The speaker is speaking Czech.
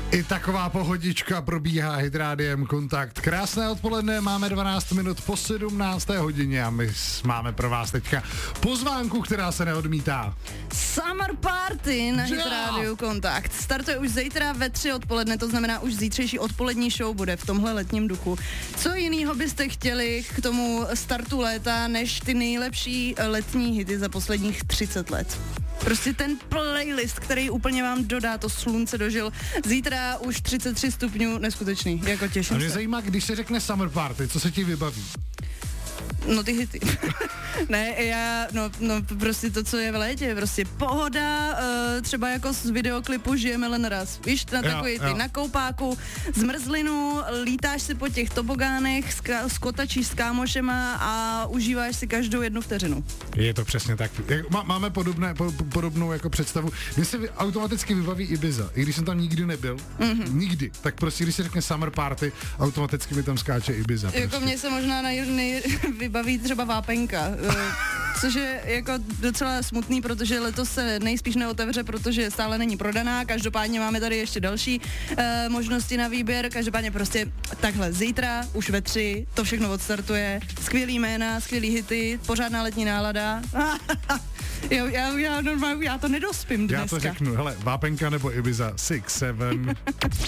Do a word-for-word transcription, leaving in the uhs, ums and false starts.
I taková pohodička probíhá Hit Rádiem Kontakt. Krásné odpoledne, máme dvanáct minut po sedmnácté hodině a my máme pro vás teďka pozvánku, která se neodmítá. Summer Party na Hit Rádiu Kontakt. Startuje už zítra ve tři odpoledne, to znamená už zítřejší odpolední show bude v tomhle letním duchu. Co jinýho byste chtěli k tomu startu léta, než ty nejlepší letní hity za posledních třicet let? Prostě ten playlist, který úplně vám dodá to slunce do žil. Zítra už třicet tři stupňů, neskutečný, jako těším se. A mě se. zajímá, když se řekne Summer Party, co se ti vybaví? No ty hity. Ne, já, no, no prostě to, co je v létě, prostě pohoda, uh, třeba jako z videoklipu Žijeme len raz. Víš, na takový ty, na koupáku, zmrzlinu, lítáš si po těch tobogánech, ska, skotačíš s kámošema a užíváš si každou jednu vteřinu. Je to přesně tak. Má, máme podobné, po, podobnou jako představu. Mně se automaticky vybaví Ibiza, i když jsem tam nikdy nebyl, mm-hmm. nikdy, tak prostě když se řekne Summer Party, automaticky mi tam skáče Ibiza. Prostě. Jako mně se možná nej, nej, vybaví třeba Vápenka, což je jako docela smutný, protože letos se nejspíš neotevře, protože stále není prodaná, každopádně máme tady ještě další uh, možnosti na výběr, každopádně prostě takhle, zítra už ve tři, to všechno odstartuje, skvělý jména, skvělý hity, pořádná letní nálada. Jo, já, já, normálně, já to nedospím dneska. Já to řeknu, hele, Vápenka nebo Ibiza, six, seven.